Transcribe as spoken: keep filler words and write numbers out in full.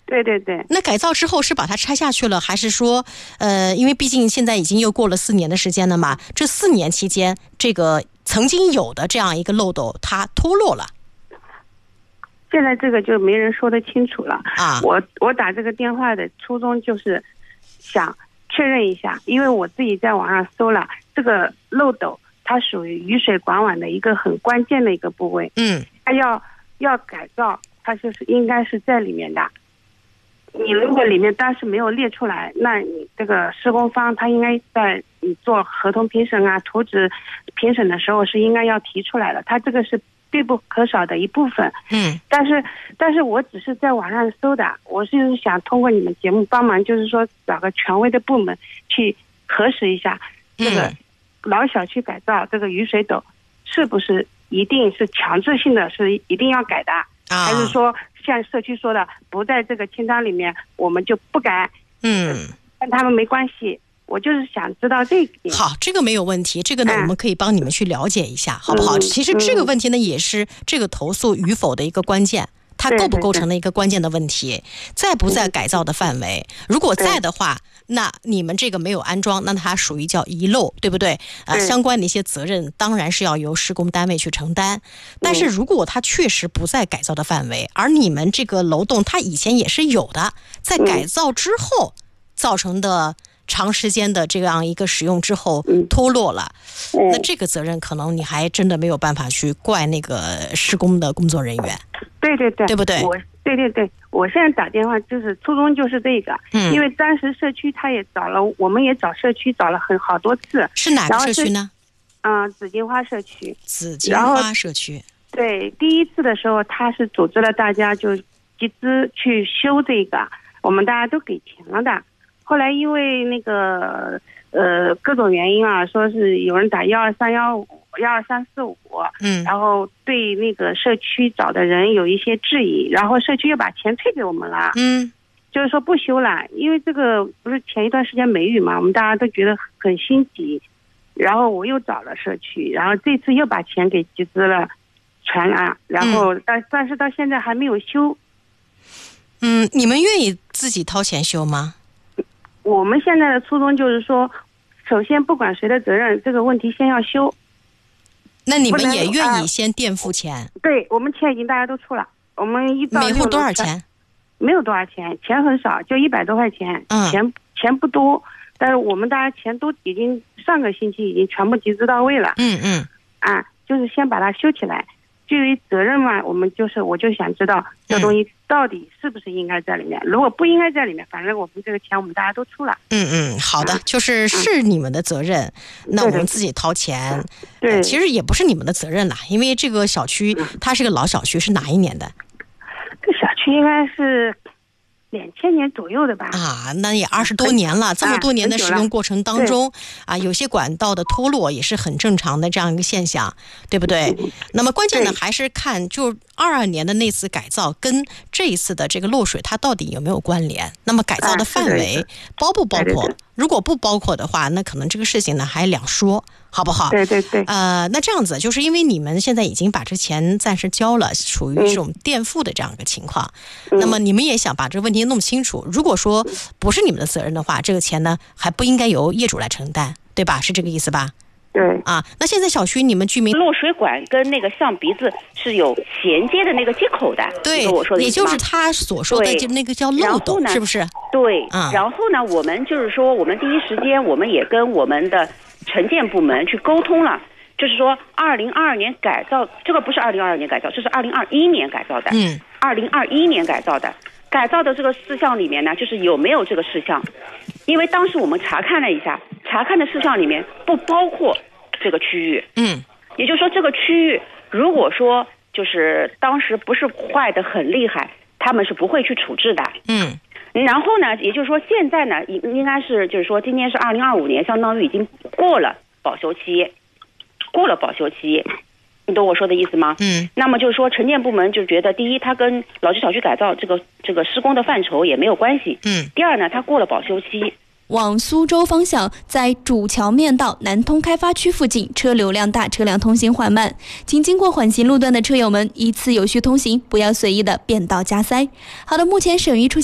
对对对。 那改造之后是把它拆下去了，还是说，呃，因为毕竟现在已经又过了四年的时间了嘛，这四年期间，这个曾经有的这样一个漏斗它脱落了？ 现在这个就没人说得清楚了啊！ 我我打这个电话的初衷就是想确认一下，因为我自己在网上搜了，这个漏斗它属于雨水管网的一个很关键的一个部位。 嗯， 它要要改造，它就是应该是在里面的。你如果里面当时没有列出来，那你这个施工方他应该在你做合同评审啊、图纸评审的时候是应该要提出来的，它这个是必不可少的一部分。 嗯， 但是但是我只是在网上搜的，我是想通过你们节目帮忙，就是说找个权威的部门去核实一下这个老小区改造这个雨水斗是不是一定是强制性的，是一定要改的， 啊、 还是说像社区说的不在这个清单里面我们就不改？ 嗯， 跟他们没关系。我就是想知道这个。 好，这个没有问题，这个呢、嗯、我们可以帮你们去了解一下，好不好、 嗯、 其实这个问题呢、嗯、也是这个投诉与否的一个关键，它构不构成的一个关键的问题。对对对，在不在改造的范围，如果在的话，那你们这个没有安装，那它属于叫遗漏，对不对？呃，相关的一些责任当然是要由施工单位去承担。但是如果它确实不在改造的范围，而你们这个楼栋它以前也是有的，在改造之后造成的长时间的这样一个使用之后脱落了、嗯、那这个责任可能你还真的没有办法去怪那个施工的工作人员。 对对对， 对不对？ 我对对对，我现在打电话就是初衷就是这个、嗯、因为当时社区他也找了，我们也找社区找了很好多次。 是哪个社区呢？ 嗯、呃，紫荆花社区。 紫荆花社区。 对，第一次的时候他是组织了大家就集资去修这个，我们大家都给钱了的。后来因为那个呃各种原因啊，说是有人打幺二三幺五、幺二三四五，嗯，然后对那个社区找的人有一些质疑，然后社区又把钱退给我们了，嗯，就是说不修了，因为这个不是前一段时间梅雨嘛，我们大家都觉得很心急，然后我又找了社区，然后这次又把钱给集资了，全了，然后但但是到现在还没有修。 嗯，你们愿意自己掏钱修吗？ 我们现在的初衷就是说，首先不管谁的责任，这个问题先要修。 那你们也愿意先垫付钱？ 呃、对，我们钱已经大家都出了，我们一到每户多少钱？ 没有多少钱，钱很少，就一百多块钱，嗯、钱钱不多，但是我们大家钱都已经上个星期已经全部集资到位了。 嗯嗯， 啊，就是先把它修起来。至于责任嘛，我们就是我就想知道这东西到底是不是应该在里面、嗯、如果不应该在里面，反正我们这个钱我们大家都出了。 嗯嗯，好的、嗯、就是是你们的责任、嗯、那我们自己掏钱。 对、 呃、其实也不是你们的责任啦，因为这个小区、嗯、它是个老小区，是哪一年的？ 这小区应该是两千年左右的吧。 啊，那也二十多年了，这么多年的使用过程当中啊，有些管道的脱落也是很正常的这样一个现象，对不对？那么关键的还是看就二二年的那次改造跟这一次的这个漏水它到底有没有关联，那么改造的范围包不包括？如果不包括的话，那可能这个事情呢还两说，好不好？ 对对对。 呃，那这样子，就是因为你们现在已经把这钱暂时交了，属于这种垫付的这样一个情况、嗯，那么你们也想把这个问题弄清楚。如果说不是你们的责任的话，这个钱呢还不应该由业主来承担，对吧？是这个意思吧？ 对啊，那现在小区你们居民漏水管跟那个象鼻子是有衔接的那个接口的， 对， 我说的也就是他所说的就那个叫漏斗，是不是？ 对、 嗯， 然后呢，我们就是说，我们第一时间我们也跟我们的承建部门去沟通了，就是说，二零二二年改造，这个不是二零二二年改造，这是二零二一年改造的， 嗯， 二零二一年改造的，改造的这个事项里面呢，就是有没有这个事项，因为当时我们查看了一下，查看的事项里面不包括这个区域， 嗯， 也就是说这个区域如果说就是当时不是坏的很厉害，他们是不会去处置的， 嗯， 然后呢，也就是说现在呢，应应该是就是说今年是二零二五年，相当于已经过了保修期，过了保修期，你懂我说的意思吗？ 嗯， 那么就是说承建部门就觉得，第一，它跟老区小区改造这个这个施工的范畴也没有关系， 嗯， 第二呢，它过了保修期。 往苏州方向，在主桥面道南通开发区附近，车流量大，车辆通行缓慢，请经过缓行路段的车友们依次有序通行，不要随意的变道加塞。好的，目前省域出现